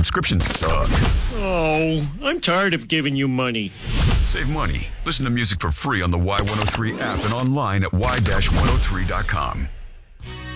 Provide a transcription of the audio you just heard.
subscriptions suck. Oh, I'm tired of giving you money. Save money. Listen to music for free on the Y103 app and online at y-103.com.